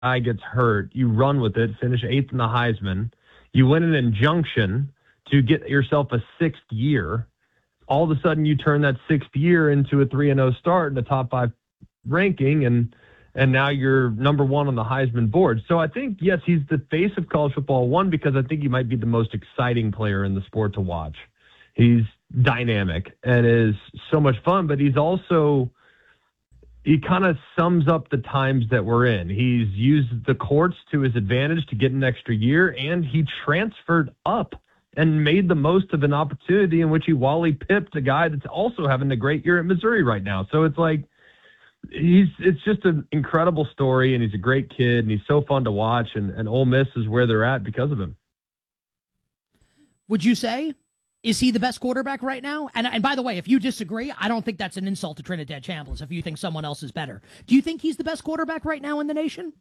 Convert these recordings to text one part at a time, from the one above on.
guy gets hurt, you run with it, finish 8th in the Heisman, you win an injunction to get yourself a 6th year. All of a sudden, you turn that 6th year into a 3-0 start in the top 5 ranking, and now you're number 1 on the Heisman board. So I think, yes, he's the face of college football, one, because I think he might be the most exciting player in the sport to watch. He's dynamic and is so much fun, but he's also, he kind of sums up the times that we're in. He's used the courts to his advantage to get an extra year, and he transferred up and made the most of an opportunity in which he Wally pipped a guy that's also having a great year at Missouri right now. So it's like, it's just an incredible story, and he's a great kid, and he's so fun to watch, and Ole Miss is where they're at because of him. Would you say, is he the best quarterback right now? And by the way, if you disagree, I don't think that's an insult to Trinidad Chambliss if you think someone else is better. Do you think he's the best quarterback right now in the nation?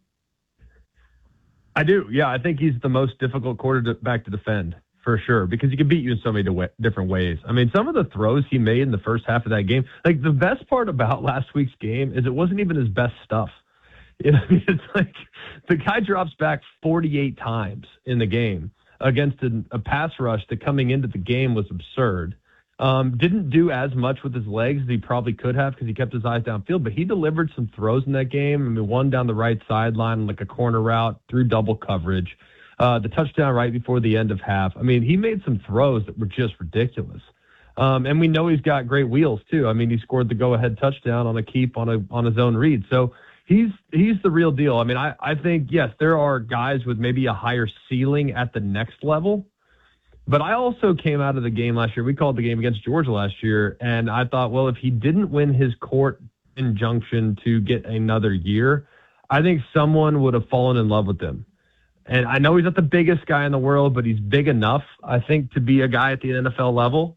I do, yeah. I think he's the most difficult quarterback to defend, for sure, because he can beat you in so many different ways. I mean, some of the throws he made in the first half of that game, like the best part about last week's game is it wasn't even his best stuff. It's like the guy drops back 48 times in the game against a pass rush that coming into the game was absurd. Didn't do as much with his legs as he probably could have because he kept his eyes downfield, but he delivered some throws in that game. I mean, one down the right sideline, like a corner route through double coverage. The touchdown right before the end of half. I mean, he made some throws that were just ridiculous. And we know he's got great wheels too. I mean, he scored the go-ahead touchdown on a keep on his own read. So he's the real deal. I mean, I think, yes, there are guys with maybe a higher ceiling at the next level. But I also came out of the game last year. We called the game against Georgia last year. And I thought, well, if he didn't win his court injunction to get another year, I think someone would have fallen in love with him. And I know he's not the biggest guy in the world, but he's big enough, I think, to be a guy at the NFL level.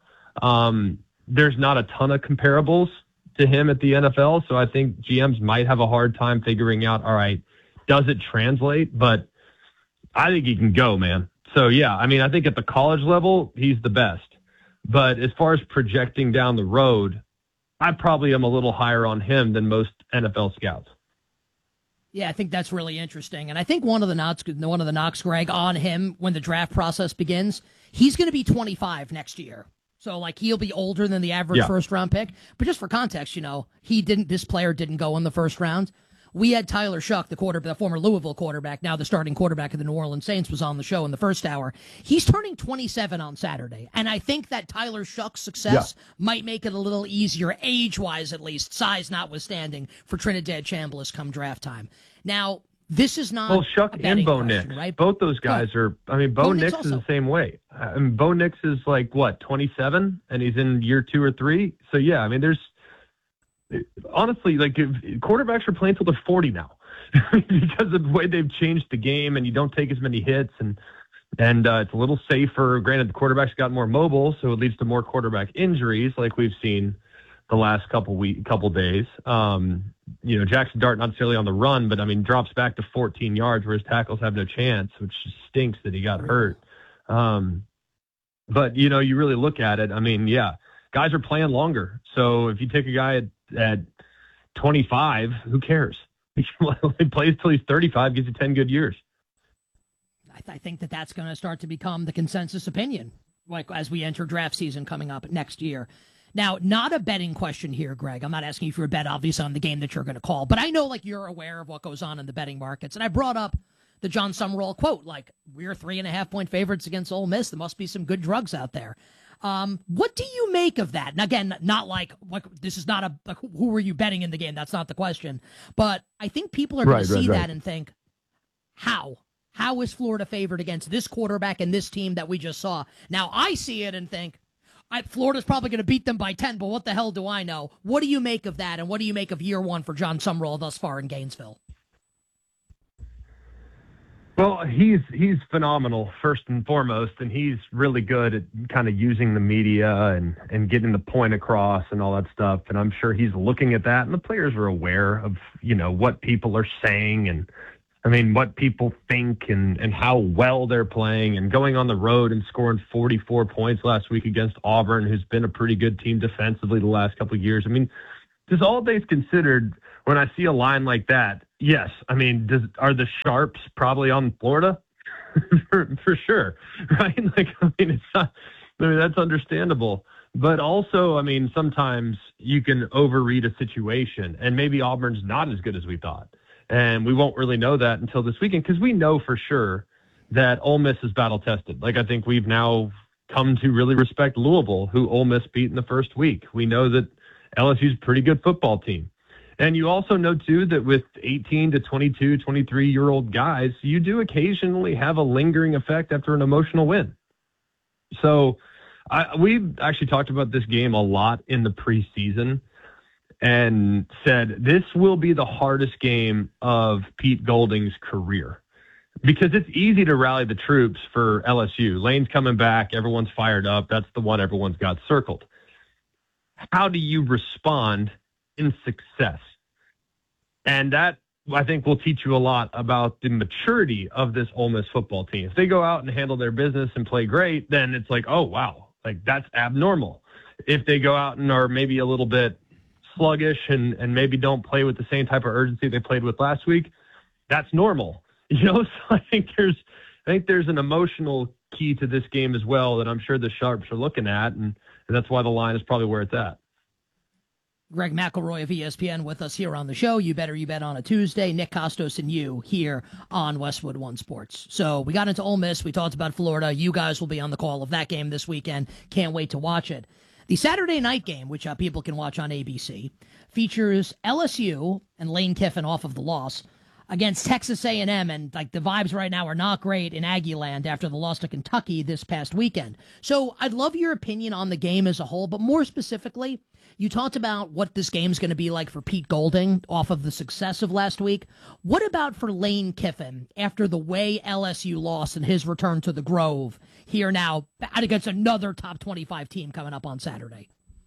There's not a ton of comparables to him at the NFL, so I think GMs might have a hard time figuring out, all right, does it translate? But I think he can go, man. So, yeah, I mean, I think at the college level, he's the best. But as far as projecting down the road, I probably am a little higher on him than most NFL scouts. Yeah, I think that's really interesting. And I think one of the knocks, Greg, on him when the draft process begins, he's going to be 25 next year. So, like, he'll be older than the average first-round pick. But just for context, this player didn't go in the first round. We had Tyler Shuck, the former Louisville quarterback, now the starting quarterback of the New Orleans Saints, was on the show in the first hour. He's turning 27 on Saturday, and I think that Tyler Shuck's success might make it a little easier, age-wise at least, size notwithstanding, for Trinidad Chambliss come draft time. Now, this is not Shuck and Bo Nix, right? Both those guys are. I mean, Bo Nix is the same way. I mean, Bo Nix is like 27, and he's in year 2 or 3. So yeah, I mean, there's. Honestly, like, quarterbacks are playing until they're 40 now because of the way they've changed the game, and you don't take as many hits, and it's a little safer. Granted, the quarterback's got more mobile, so it leads to more quarterback injuries, like we've seen the last couple days. Jackson Dart not necessarily on the run, but I mean, drops back to 14 yards where his tackles have no chance, which stinks that he got hurt. But you really look at it. I mean, yeah, guys are playing longer. So if you take a guy at 25, who cares? He plays till he's 35, gives you 10 good years. I think that's going to start to become the consensus opinion, like as we enter draft season coming up next year. Now, not a betting question here, Greg. I'm not asking you for a bet, obviously, on the game that you're going to call. But I know, like, you're aware of what goes on in the betting markets. And I brought up the John Summerall quote, like, we're 3.5-point favorites against Ole Miss. There must be some good drugs out there. What do you make of that? And again, not like this is not who were you betting in the game? That's not the question. But I think people are going to see that and think, how is Florida favored against this quarterback and this team that we just saw? Now, I see it and think, Florida's probably going to beat them by 10, but what the hell do I know? What do you make of that, and what do you make of year one for John Summerall thus far in Gainesville? Well, he's phenomenal, first and foremost, and he's really good at kind of using the media and getting the point across and all that stuff. And I'm sure he's looking at that, and the players are aware of, what people are saying and, I mean, what people think and how well they're playing, and going on the road and scoring 44 points last week against Auburn, who's been a pretty good team defensively the last couple of years. I mean, just all things considered, when I see a line like that, Yes. I mean, are the Sharps probably on Florida? for sure, right? Like, I mean, it's not, I mean, that's understandable. But also, I mean, sometimes you can overread a situation, and maybe Auburn's not as good as we thought. And we won't really know that until this weekend, because we know for sure that Ole Miss is battle tested. Like, I think we've now come to really respect Louisville, who Ole Miss beat in the first week. We know that LSU's a pretty good football team. And you also know, too, that with 18 to 22, 23-year-old guys, you do occasionally have a lingering effect after an emotional win. So we've actually talked about this game a lot in the preseason and said this will be the hardest game of Pete Golding's career, because it's easy to rally the troops for LSU. Lane's coming back. Everyone's fired up. That's the one everyone's got circled. How do you respond in success? And that, I think, will teach you a lot about the maturity of this Ole Miss football team. If they go out and handle their business and play great, then it's like, oh, wow, like that's abnormal. If they go out and are maybe a little bit sluggish and maybe don't play with the same type of urgency they played with last week, that's normal. You know, so I think there's an emotional key to this game as well that I'm sure the Sharps are looking at, and that's why the line is probably where it's at. Greg McElroy of ESPN with us here on the show. You Better You Bet on a Tuesday. Nick Kostos and you here on Westwood One Sports. So we got into Ole Miss. We talked about Florida. You guys will be on the call of that game this weekend. Can't wait to watch it. The Saturday night game, which people can watch on ABC, features LSU and Lane Kiffin off of the loss against Texas A&M, and like the vibes right now are not great in Aggie land after the loss to Kentucky this past weekend. So I'd love your opinion on the game as a whole, but more specifically, you talked about what this game's going to be like for Pete Golding off of the success of last week. What about for Lane Kiffin after the way LSU lost and his return to the Grove here now against another top 25 team coming up on Saturday?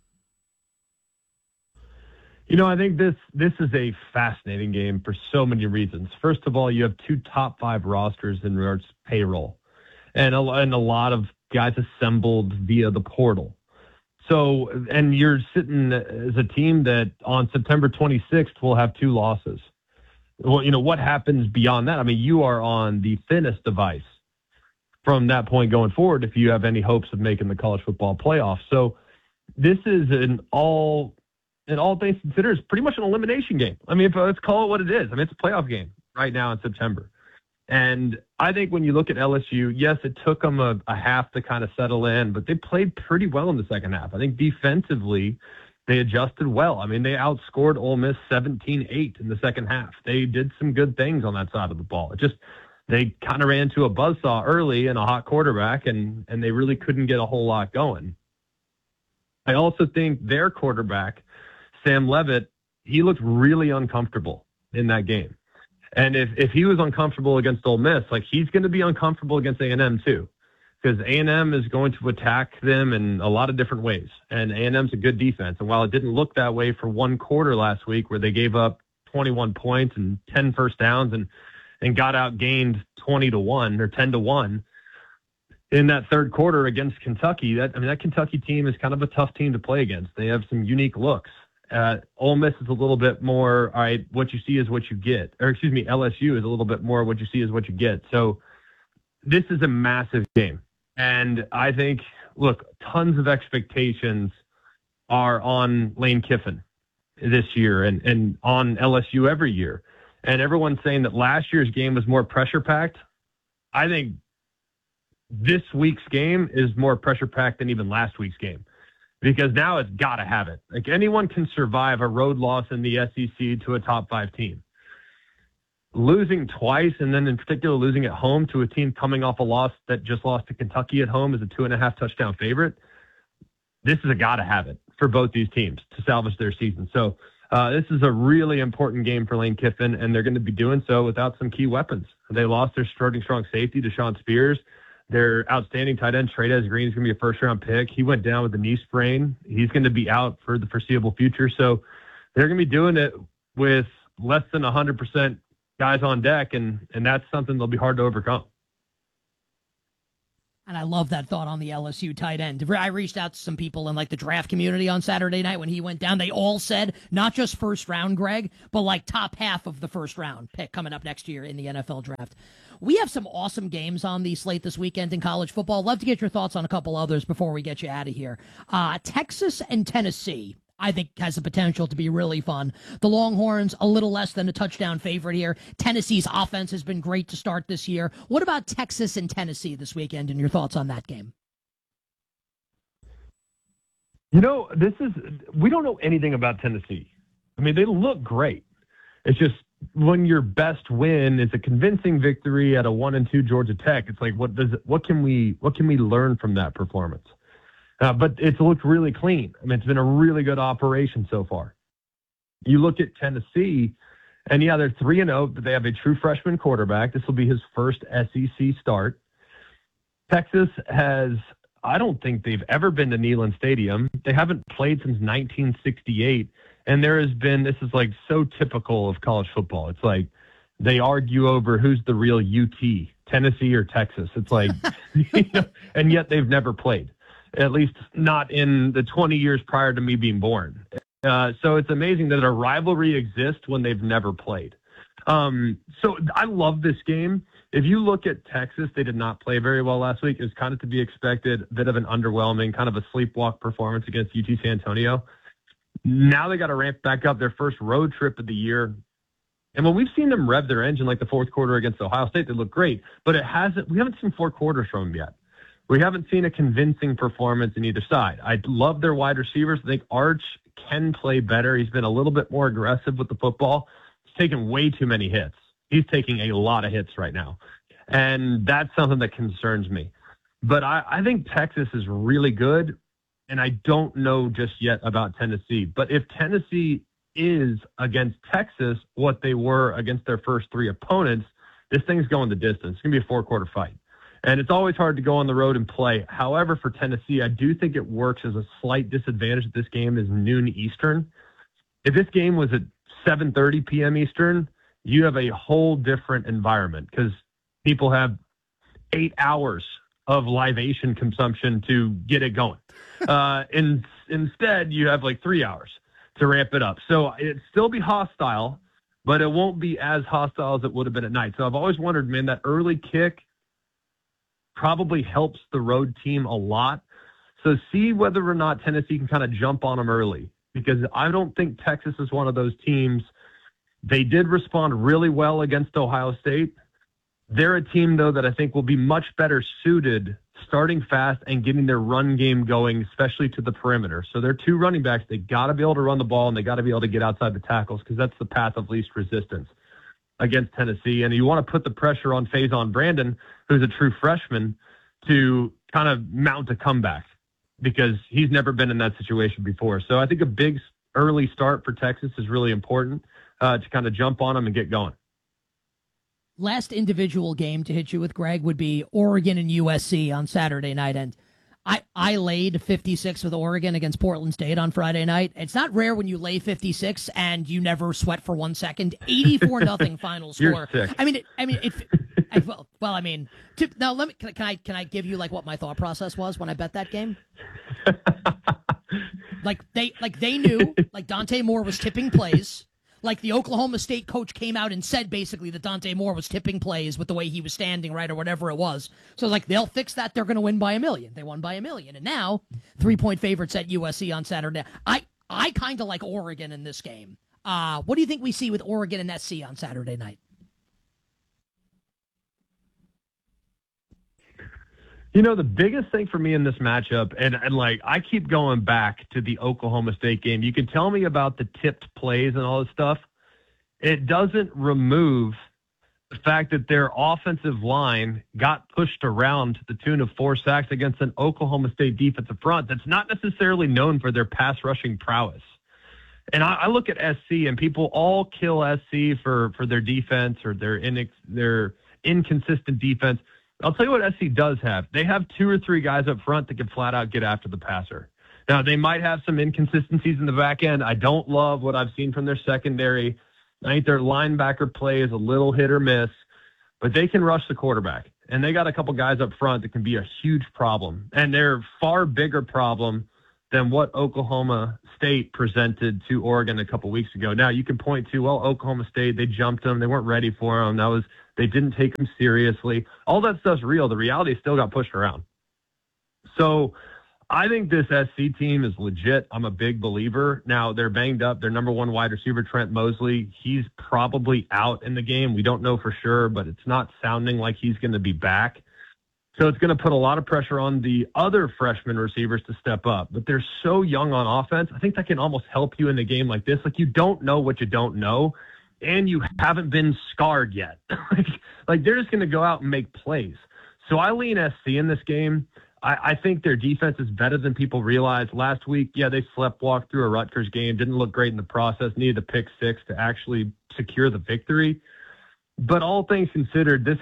You know, I think this is a fascinating game for so many reasons. First of all, you have two top 5 rosters in regards to payroll, and a lot of guys assembled via the portal. So, and you're sitting as a team that on September 26th will have 2 losses. Well, you know, what happens beyond that? I mean, you are on the thinnest device from that point going forward if you have any hopes of making the college football playoff. So this is all things considered, is pretty much an elimination game. I mean, let's call it what it is. I mean, it's a playoff game right now in September. And I think when you look at LSU, yes, it took them a half to kind of settle in, but they played pretty well in the second half. I think defensively, they adjusted well. I mean, they outscored Ole Miss 17-8 in the second half. They did some good things on that side of the ball. It just, they kind of ran into a buzzsaw early and a hot quarterback, and they really couldn't get a whole lot going. I also think their quarterback, Sam Leavitt, he looked really uncomfortable in that game. And if he was uncomfortable against Ole Miss, like, he's going to be uncomfortable against A&M too, because A&M is going to attack them in a lot of different ways. And A&M's a good defense. And while it didn't look that way for one quarter last week where they gave up 21 points and 10 first downs and got outgained 20-1 or 10-1 in that third quarter against Kentucky, that Kentucky team is kind of a tough team to play against. They have some unique looks. Ole Miss is a little bit more, all right, what you see is what you get. Or, excuse me, LSU is a little bit more what you see is what you get. So this is a massive game. And I think, look, tons of expectations are on Lane Kiffin this year and on LSU every year. And everyone's saying that last year's game was more pressure-packed. I think this week's game is more pressure-packed than even last week's game, because now it's got to have it. Like, anyone can survive a road loss in the SEC to a top 5 team. Losing twice, and then in particular losing at home to a team coming off a loss that just lost to Kentucky at home as a 2.5 touchdown favorite, this is a got to have it for both these teams to salvage their season. So this is a really important game for Lane Kiffin, and they're going to be doing so without some key weapons. They lost their starting strong safety, Deshaun Spears. Their outstanding tight end, Trey'Dez Green, is going to be a first-round pick. He went down with a knee sprain. He's going to be out for the foreseeable future. So they're going to be doing it with less than 100% guys on deck, and that's something that'll be hard to overcome. And I love that thought on the LSU tight end. I reached out to some people in like the draft community on Saturday night when he went down. They all said not just first round, Greg, but like top half of the first round pick coming up next year in the NFL draft. We have some awesome games on the slate this weekend in college football. Love to get your thoughts on a couple others before we get you out of here. Texas and Tennessee, I think, has the potential to be really fun. The Longhorns, a little less than a touchdown favorite here. Tennessee's offense has been great to start this year. What about Texas and Tennessee this weekend and your thoughts on that game? We don't know anything about Tennessee. I mean, they look great. It's just when your best win is a convincing victory at a 1-2 Georgia Tech, it's like, what can we learn from that performance? But it's looked really clean. I mean, it's been a really good operation so far. You look at Tennessee, and yeah, they're 3-0, but they have a true freshman quarterback. This will be his first SEC start. Texas I don't think they've ever been to Neyland Stadium. They haven't played since 1968. And this is like so typical of college football. It's like they argue over who's the real UT, Tennessee or Texas. It's like, and yet they've never played. At least not in the 20 years prior to me being born. So it's amazing that a rivalry exists when they've never played. So I love this game. If you look at Texas, they did not play very well last week. It was kind of to be expected, a bit of an underwhelming, kind of a sleepwalk performance against UT San Antonio. Now they got to ramp back up their first road trip of the year. And when we've seen them rev their engine like the fourth quarter against Ohio State, they look great. But we haven't seen 4 quarters from them yet. We haven't seen a convincing performance in either side. I love their wide receivers. I think Arch can play better. He's been a little bit more aggressive with the football. He's taken way too many hits. He's taking a lot of hits right now. And that's something that concerns me. But I think Texas is really good, and I don't know just yet about Tennessee. But if Tennessee is against Texas what they were against their first 3 opponents, this thing's going the distance. It's going to be a 4-quarter fight. And it's always hard to go on the road and play. However, for Tennessee, I do think it works as a slight disadvantage that this game is noon Eastern. If this game was at 7:30 p.m. Eastern, you have a whole different environment because people have 8 hours of libation consumption to get it going. Instead, you have like 3 hours to ramp it up. So it'd still be hostile, but it won't be as hostile as it would have been at night. So I've always wondered, man, that early kick probably helps the road team a lot. So see whether or not Tennessee can kind of jump on them early, because I don't think Texas is one of those teams. They did respond really well against Ohio State. They're a team, though, that I think will be much better suited starting fast and getting their run game going, especially to the perimeter. So they're 2 running backs. They got to be able to run the ball, and they got to be able to get outside the tackles because that's the path of least resistance against Tennessee. And you want to put the pressure on Faison Brandon, who's a true freshman, to kind of mount a comeback because he's never been in that situation before. So I think a big early start for Texas is really important to kind of jump on them and get going. Last individual game to hit you with, Greg, would be Oregon and USC on Saturday night. And I laid 56 with Oregon against Portland State on Friday night. It's not rare when you lay 56 and you never sweat for 1 second. 84-0 final score. You're sick. Can I give you like what my thought process was when I bet that game? They knew like Dante Moore was tipping plays. Like the Oklahoma State coach came out and said basically that Dante Moore was tipping plays with the way he was standing, right, or whatever it was. So like they'll fix that. They're going to win by 1 million. They won by 1 million. And now 3-point favorites at USC on Saturday. I kind of like Oregon in this game. What do you think we see with Oregon and SC on Saturday night? The biggest thing for me in this matchup, and like I keep going back to the Oklahoma State game. You can tell me about the tipped plays and all this stuff. It doesn't remove the fact that their offensive line got pushed around to the tune of 4 sacks against an Oklahoma State defensive front that's not necessarily known for their pass rushing prowess. And I look at SC, and people all kill SC for their defense or their inconsistent defense. I'll tell you what SC does have. They have 2 or 3 guys up front that can flat out get after the passer. Now, they might have some inconsistencies in the back end. I don't love what I've seen from their secondary. I think their linebacker play is a little hit or miss, but they can rush the quarterback. and they got a couple guys up front that can be a huge problem. And they're a far bigger problem than what Oklahoma State presented to Oregon a couple weeks ago. Now, you can point to, well, Oklahoma State, they jumped them. They weren't ready for them. They didn't take them seriously. All that stuff's real. The reality still got pushed around. So I think this SC team is legit. I'm a big believer. Now, they're banged up. Their number one wide receiver, Trent Mosley, he's probably out in the game. We don't know for sure, but it's not sounding like he's going to be back. So it's going to put a lot of pressure on the other freshman receivers to step up. But they're so young on offense. I think that can almost help you in a game like this. Like, you don't know what you don't know, and you haven't been scarred yet. like they're just going to go out and make plays. So I lean SC in this game. I think their defense is better than people realize. Last week, yeah, they sleptwalked through a Rutgers game, didn't look great in the process, needed a pick six to actually secure the victory. But all things considered, this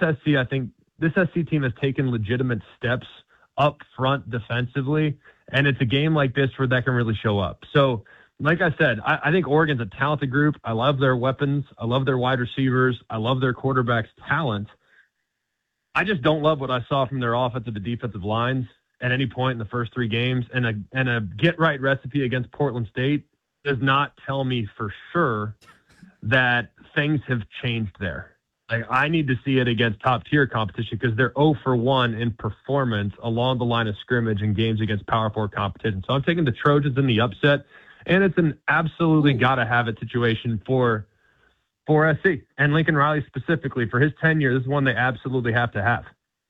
SC team has taken legitimate steps up front defensively, and it's a game like this where that can really show up. So, like I said, I think Oregon's a talented group. I love their weapons. I love their wide receivers. I love their quarterback's talent. I just don't love what I saw from their offensive and defensive lines at any point in the first three games. And a get-right recipe against Portland State does not tell me for sure that things have changed there. Like, I need to see it against top-tier competition because they're 0 for 1 in performance along the line of scrimmage in games against Power 4 competition. So I'm taking the Trojans in the upset, and it's an absolutely got-to-have-it situation for SC and Lincoln Riley specifically. For his tenure, this is one they absolutely have to have.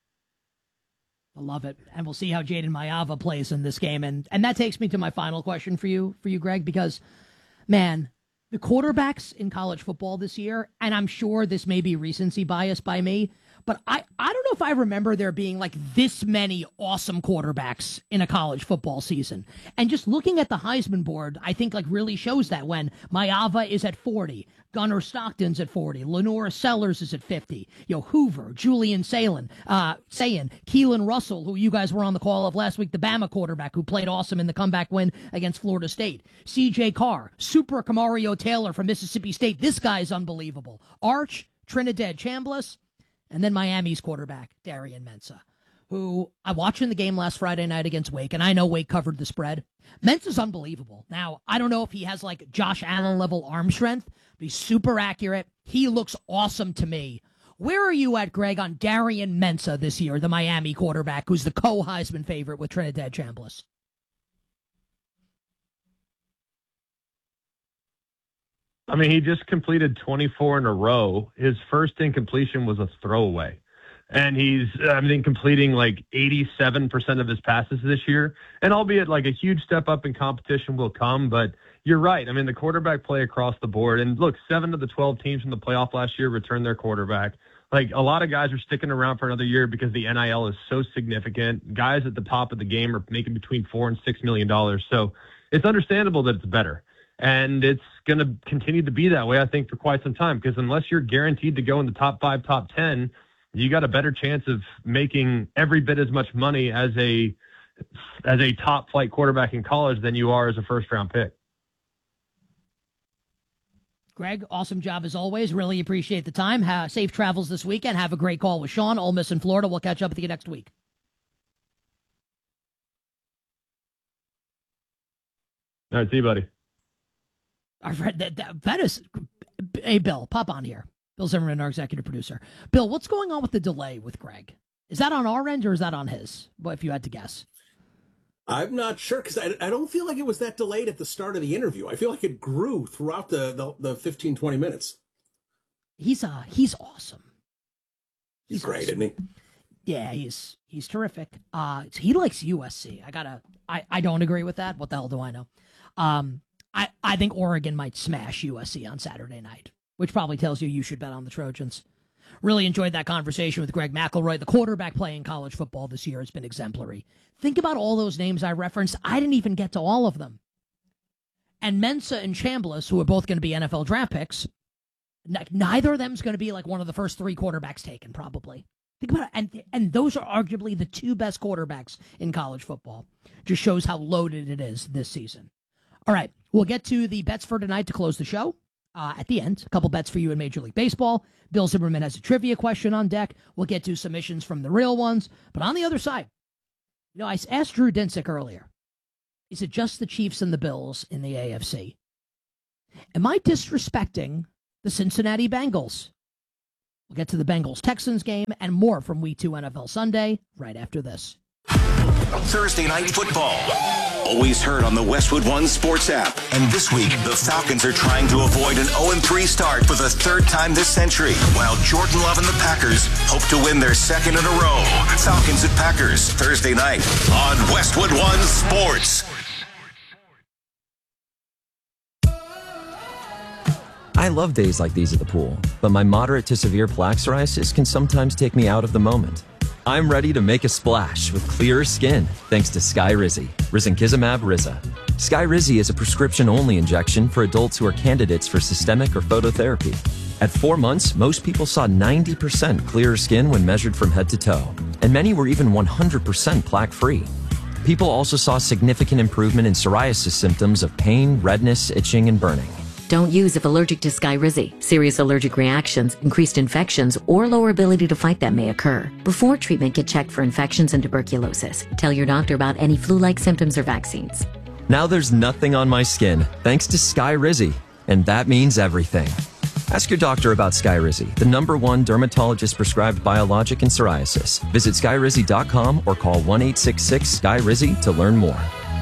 I love it. And we'll see how Jaden Mayava plays in this game. And that takes me to my final question for you, Greg, because, man, the quarterbacks in college football this year, and I'm sure this may be recency bias by me, but I don't know if I remember there being like this many awesome quarterbacks in a college football season. And just looking at the Heisman board, I think like really shows that when Mayava is at 40, Gunnar Stockton's at 40, Lenora Sellers is at 50, Hoover, Julian Sayin, Keelan Russell, who you guys were on the call of last week, the Bama quarterback who played awesome in the comeback win against Florida State, CJ Carr, Super Camario Taylor from Mississippi State. This guy's unbelievable. Arch, Trinidad Chambliss, and then Miami's quarterback, Darian Mensah, who I watched in the game last Friday night against Wake, and I know Wake covered the spread. Mensah's unbelievable. Now, I don't know if he has like Josh Allen level arm strength, but he's super accurate. He looks awesome to me. Where are you at, Greg, on Darian Mensah this year, the Miami quarterback, who's the co-Heisman favorite with Trinidad Chambliss? I mean, he just completed 24 in a row. His first incompletion was a throwaway. And he's, completing like 87% of his passes this year. And albeit like a huge step up in competition will come, but you're right. I mean, the quarterback play across the board. And look, 7 of the 12 teams in the playoff last year returned their quarterback. Like, a lot of guys are sticking around for another year because the NIL is so significant. Guys at the top of the game are making between $4 and $6 million. So it's understandable that it's better. And it's going to continue to be that way, I think, for quite some time, because unless you're guaranteed to go in the top 5, top 10, you got a better chance of making every bit as much money as a top flight quarterback in college than you are as a first round pick. Greg, awesome job as always. Really appreciate the time. Safe travels this weekend. Have a great call with Sean. Ole Miss in Florida. We'll catch up with you next week. All right, see you, buddy. Our friend, that is, hey, Bill, pop on here. Bill Zimmerman, our executive producer. Bill, what's going on with the delay with Greg? Is that on our end or is that on his? Well, if you had to guess. I'm not sure because I don't feel like it was that delayed at the start of the interview. I feel like it grew throughout the 15, 20 minutes. He's awesome. He's great, awesome. Isn't he? Yeah, he's terrific. He likes USC. I don't agree with that. What the hell do I know? I think Oregon might smash USC on Saturday night, which probably tells you should bet on the Trojans. Really enjoyed that conversation with Greg McElroy. The quarterback play in college football this year has been exemplary. Think about all those names I referenced. I didn't even get to all of them. And Mensah and Chambliss, who are both going to be NFL draft picks, neither of them is going to be like one of the first 3 quarterbacks taken, probably. Think about it. And those are arguably the 2 best quarterbacks in college football. Just shows how loaded it is this season. All right, we'll get to the bets for tonight to close the show. at the end. A couple bets for you in Major League Baseball. Bill Zimmerman has a trivia question on deck. We'll get to submissions from the real ones. But on the other side, I asked Drew Dinsick earlier, is it just the Chiefs and the Bills in the AFC? Am I disrespecting the Cincinnati Bengals? We'll get to the Bengals-Texans game and more from Week 2 NFL Sunday right after this. Thursday Night Football. Always heard on the Westwood One Sports app. And this week, the Falcons are trying to avoid an 0-3 start for the third time this century, while Jordan Love and the Packers hope to win their second in a row. Falcons at Packers, Thursday night on Westwood One Sports. I love days like these at the pool, but my moderate to severe plaque psoriasis can sometimes take me out of the moment. I'm ready to make a splash with clearer skin thanks to Skyrizi, Risankizumab Riza. Skyrizi is a prescription-only injection for adults who are candidates for systemic or phototherapy. At 4 months, most people saw 90% clearer skin when measured from head to toe, and many were even 100% plaque-free. People also saw significant improvement in psoriasis symptoms of pain, redness, itching, and burning. Don't use if allergic to Skyrizi. Serious allergic reactions, increased infections, or lower ability to fight them may occur. Before treatment, get checked for infections and tuberculosis. Tell your doctor about any flu-like symptoms or vaccines. Now there's nothing on my skin thanks to Skyrizi, and that means everything. Ask your doctor about Skyrizi, the #1 dermatologist-prescribed biologic in psoriasis. Visit Skyrizi.com or call 1-866-SKYRIZI to learn more.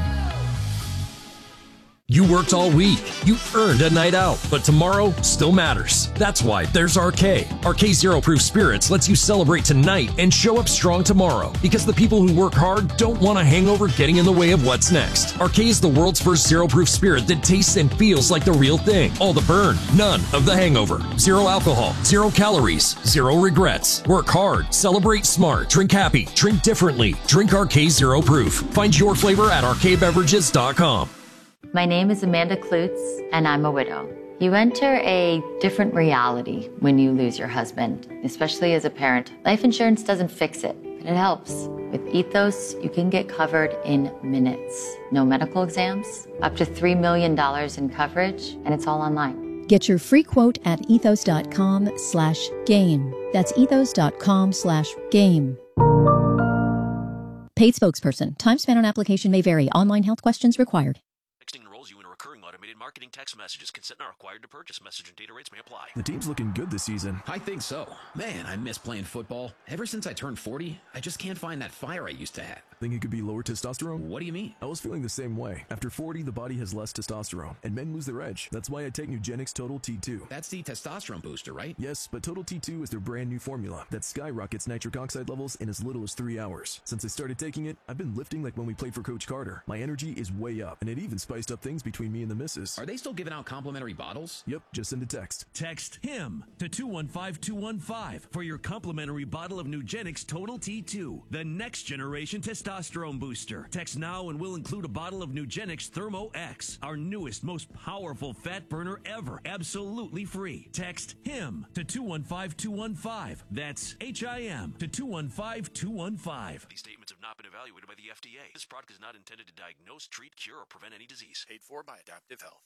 You worked all week. You earned a night out, but tomorrow still matters. That's why there's RK. RK Zero Proof Spirits lets you celebrate tonight and show up strong tomorrow, because the people who work hard don't want a hangover getting in the way of what's next. RK is the world's first zero proof spirit that tastes and feels like the real thing. All the burn, none of the hangover. Zero alcohol, 0 calories, 0 regrets. Work hard, celebrate smart, drink happy, drink differently. Drink RK Zero Proof. Find your flavor at rkbeverages.com. My name is Amanda Klutz, and I'm a widow. You enter a different reality when you lose your husband, especially as a parent. Life insurance doesn't fix it, but it helps. With Ethos, you can get covered in minutes. No medical exams, up to $3 million in coverage, and it's all online. Get your free quote at ethos.com/game. That's ethos.com/game. Paid spokesperson. Time spent on application may vary. Online health questions required. Texting enrolls you in a recurring automated marketing text messages. Consent not required to purchase. Message and data rates may apply. The team's looking good this season. I think so. Man, I miss playing football. Ever since I turned 40, I just can't find that fire I used to have. Think it could be lower testosterone? What do you mean? I was feeling the same way. After 40, the body has less testosterone, and men lose their edge. That's why I take Nugenix Total T2. That's the testosterone booster, right? Yes, but Total T2 is their brand new formula that skyrockets nitric oxide levels in as little as 3 hours. Since I started taking it, I've been lifting like when we played for Coach Carter. My energy is way up, and it even spiced up things between me and the missus. Are they still giving out complimentary bottles? Yep, just send a text. Text HIM to 215215 for your complimentary bottle of Nugenix Total T2, the next generation testosterone booster. Text now and we'll include a bottle of Nugenix Thermo X, our newest, most powerful fat burner ever, absolutely free. Text HIM to 215215. That's HIM to 215215. These statements have not been evaluated by the FDA. This product is not intended to diagnose, treat, cure, or prevent any disease. Paid for by Adaptive Health.